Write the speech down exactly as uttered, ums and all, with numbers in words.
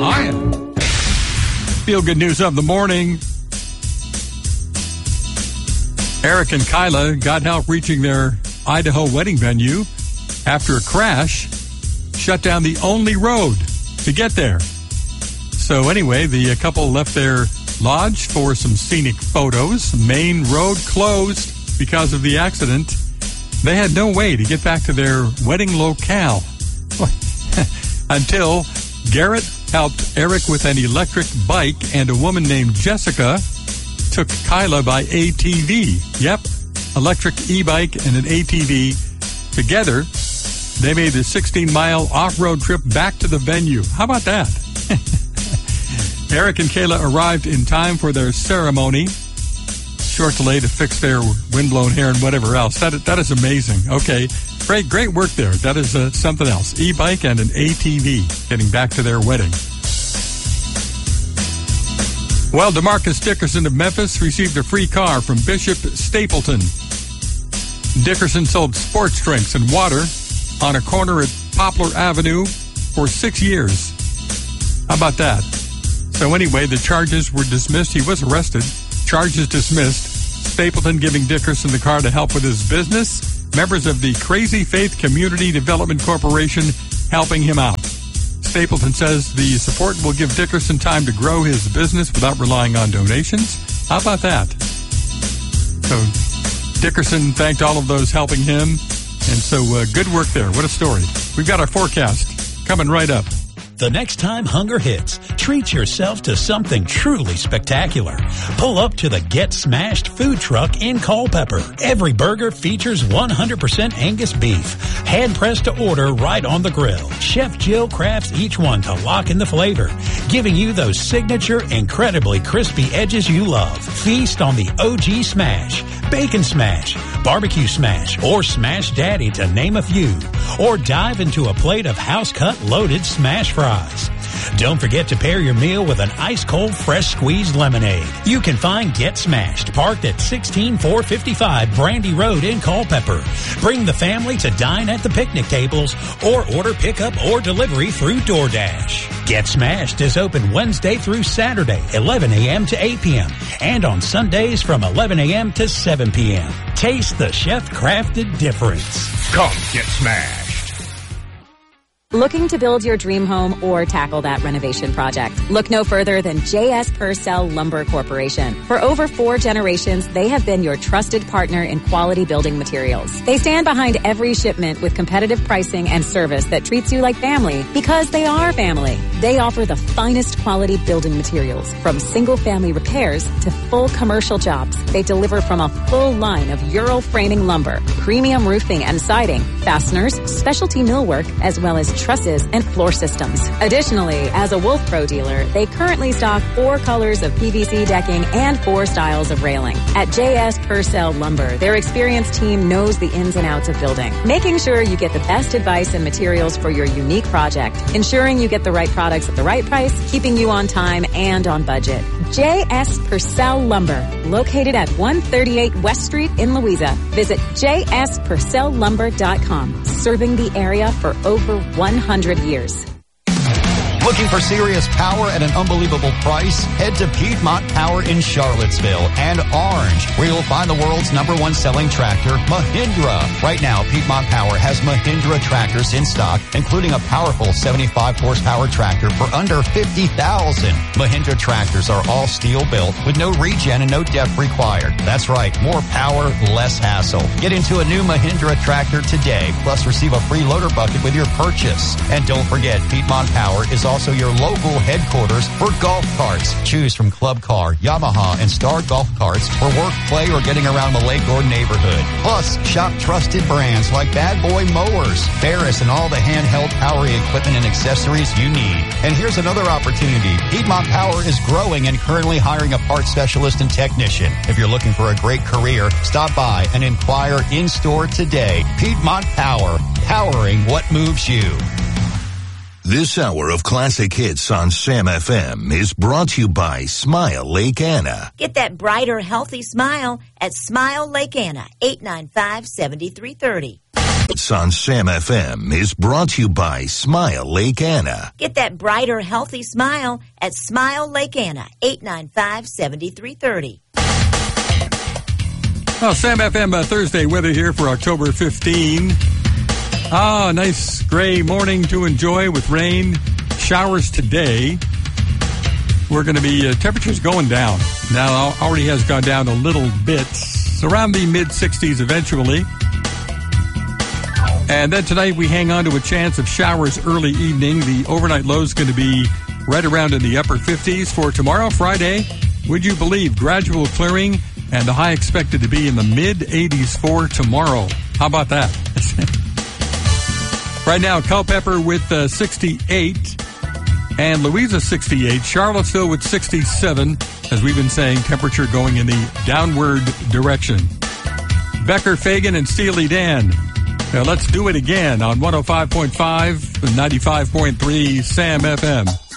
Hi. Feel good news of the morning. Eric and Kyla got help reaching their Idaho wedding venue after a crash shut down the only road to get there. So anyway, the couple left their lodge for some scenic photos. Main road closed because of the accident. They had no way to get back to their wedding locale until Garrett helped Eric with an electric bike, and a woman named Jessica took Kyla by A T V. Yep, electric e-bike and an A T V. Together, they made the sixteen-mile off-road trip back to the venue. How about that? Eric and Kayla arrived in time for their ceremony. Short delay to fix their windblown hair and whatever else. That, that is amazing. Okay, great, great work there. That is uh, something else. E-bike and an A T V getting back to their wedding. Well, DeMarcus Dickerson of Memphis received a free car from Bishop Stapleton. Dickerson sold sports drinks and water on a corner at Poplar Avenue for six years. How about that? So anyway, the charges were dismissed. He was arrested. Charges dismissed. Stapleton giving Dickerson the car to help with his business. Members of the Crazy Faith Community Development Corporation helping him out. Stapleton says the support will give Dickerson time to grow his business without relying on donations. How about that? So Dickerson thanked all of those helping him. And so uh, good work there. What a story. We've got our forecast coming right up. The next time hunger hits, treat yourself to something truly spectacular. Pull up to the Get Smashed food truck in Culpeper. Every burger features one hundred percent Angus beef, hand-pressed to order right on the grill. Chef Jill crafts each one to lock in the flavor, giving you those signature, incredibly crispy edges you love. Feast on the O G Smash, Bacon Smash, Barbecue Smash, or Smash Daddy, to name a few. Or dive into a plate of house-cut loaded smash fries. Don't forget to pair your meal with an ice-cold, fresh-squeezed lemonade. You can find Get Smashed, parked at sixteen four fifty-five Brandy Road in Culpeper. Bring the family to dine at the picnic tables or order pickup or delivery through DoorDash. Get Smashed is open Wednesday through Saturday, eleven a.m. to eight p.m. and on Sundays from eleven a.m. to seven p.m. Taste the chef-crafted difference. Come get smashed. Looking to build your dream home or tackle that renovation project? Look no further than J S Purcell Lumber Corporation. For over four generations, they have been your trusted partner in quality building materials. They stand behind every shipment with competitive pricing and service that treats you like family, because they are family. They offer the finest quality building materials, from single-family repairs to full commercial jobs. They deliver from a full line of Euro framing lumber, premium roofing and siding, fasteners, specialty millwork, as well as trusses and floor systems. Additionally, as a Wolf Pro dealer, they currently stock four colors of P V C decking and four styles of railing. At J S Purcell Lumber, their experienced team knows the ins and outs of building, making sure you get the best advice and materials for your unique project, ensuring you get the right products at the right price, keeping you on time and on budget. J S Purcell Lumber, located at one thirty-eight West Street in Louisa. Visit j s purcell lumber dot com, serving the area for over one hundred years. Looking for serious power at an unbelievable price? Head to Piedmont Power in Charlottesville and Orange, where you'll find the world's number one selling tractor, Mahindra. Right now, Piedmont Power has Mahindra tractors in stock, including a powerful seventy-five horsepower tractor for under fifty thousand dollars. Mahindra tractors are all steel built with no regen and no depth required. That's right, more power, less hassle. Get into a new Mahindra tractor today, plus receive a free loader bucket with your purchase. And don't forget, Piedmont Power is also your local headquarters for golf carts. Choose from Club Car, Yamaha, and Star Golf Carts for work, play, or getting around the Lake or neighborhood. Plus, shop trusted brands like Bad Boy Mowers, Ferris, and all the handheld powering equipment and accessories you need. And here's another opportunity. Piedmont Power is growing and currently hiring a parts specialist and technician. If you're looking for a great career, stop by and inquire in-store today. Piedmont Power, powering what moves you. This hour of classic hits on Sam F M is brought to you by Smile Lake Anna. Get that brighter, healthy smile at Smile Lake Anna, eight nine five, seven three three zero. Hits on Sam F M is brought to you by Smile Lake Anna. Get that brighter, healthy smile at Smile Lake Anna, eight nine five, seven three three zero. Well, Sam F M uh, Thursday weather here for October fifteenth. Ah, nice gray morning to enjoy with rain. Showers today. We're going to be, uh, temperatures going down. Now, already has gone down a little bit. Around the mid sixties eventually. And then tonight we hang on to a chance of showers early evening. The overnight low is going to be right around in the upper fifties. For tomorrow, Friday, would you believe gradual clearing and the high expected to be in the mid eighties for tomorrow. How about that? Right now, Culpeper with uh, sixty-eight and Louisa sixty-eight. Charlottesville with sixty-seven. As we've been saying, temperature going in the downward direction. Becker, Fagan, and Steely Dan. Now let's do it again on one oh five point five and ninety-five point three Sam F M.